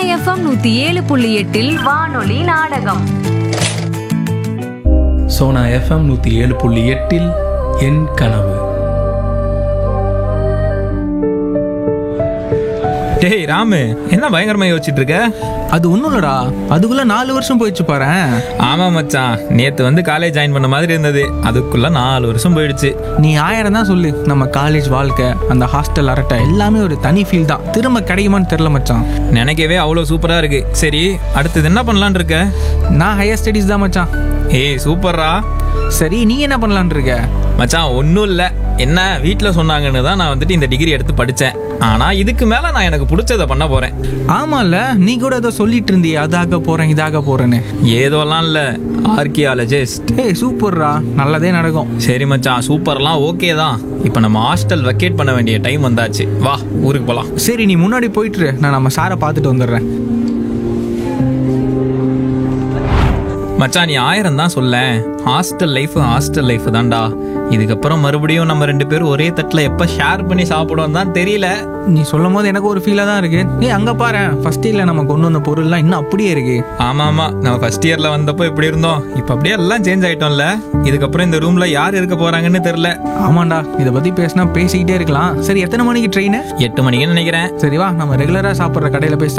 FM 107.8 வானொலி நாடகம். Sona FM 107.8 என் கனவு. டேய் ராமு, என்ன பயங்கரமா யோசிச்சுட்டு இருக்க? அது ஒன்றும் இல்லடா, அதுக்குள்ள 4 வருஷம் போயிடுச்சு பாரேன். ஆமா மச்சான், நேத்து வந்து காலேஜ் ஜாயின் பண்ண மாதிரி இருந்தது, அதுக்குள்ள 4 வருஷம் போயிடுச்சு. நீ 1000 தான் சொல்லு, நம்ம காலேஜ் வாழ்க்கை, அந்த ஹாஸ்டல் அரட்டை எல்லாமே ஒரு தனி ஃபீல் தான். திரும்ப கிடைக்குமான்னு தெரியல மச்சான். நினைக்கவே அவ்வளோ சூப்பரா இருக்கு. சரி, அடுத்தது என்ன பண்ணலான் இருக்க? நான் ஹையர் ஸ்டடீஸ் தான் மச்சான். ஏய் சூப்பர்ரா. சரி, நீ என்ன பண்ணலான் இருக்க? மச்சான் ஒன்றும் இல்லை, என்ன வீட்டில் சொன்னாங்கன்னு தான் நான் வந்துட்டு இந்த டிகிரி எடுத்து படித்தேன். ஆனால் இதுக்கு மேலே நான் எனக்கு பிடிச்சதை பண்ண போகிறேன். ஆமாம்ல, நீ கூட ஏதோ சொல்லிட்டு இருந்தியே, அதாக போகிறேன் இதாக போகிறேன்னு. ஏதோலாம் இல்லை, ஆர்கியாலஜிஸ்ட். ஏய் சூப்பர்ரா, நல்லதே நடக்கும். சரி மச்சான், சூப்பர்லாம் ஓகே தான். இப்போ நம்ம ஹாஸ்டல் வெக்கேட் பண்ண வேண்டிய டைம் வந்தாச்சு. வா ஊருக்கு போகலாம். சரி, நீ முன்னாடி போயிட்டு நான் நம்ம சாரை பார்த்துட்டு வந்துடுறேன். மச்சான் நீ 1000 தான் சொல்ல, ஹாஸ்டல் லைஃப் தான்டா. இதுக்கப்புறம் மறுபடியும் நம்ம 2 பேரும் ஒரே தட்டில் எப்போ ஷேர் பண்ணி சாப்பிடுவோம் தான் தெரியல. நீ சொல்லும் போது எனக்கு ஒரு ஃபீலாக தான் இருக்கு. ஏய் அங்கே பாரு, ஃபர்ஸ்ட் இயரில் நம்ம கொண்டு வந்த பொருள்லாம் இன்னும் அப்படியே இருக்கு. ஆமாம், நம்ம ஃபர்ஸ்ட் இயரில் வந்தப்போ இப்படி இருந்தோம், இப்போ அப்படியே எல்லாம் சேஞ்ச் ஆகிட்டோம்ல. இதுக்கப்புறம் இந்த ரூமில் யார் இருக்க போகிறாங்கன்னு தெரில. ஆமாண்டா, இதை பற்றி பேசினா பேசிக்கிட்டே இருக்கலாம். சரி, எத்தனை மணிக்கு ட்ரெயின்? 8 மணிக்குன்னு நினைக்கிறேன். சரி வா, நம்ம ரெகுலராக சாப்பிட்ற கடையில் போய்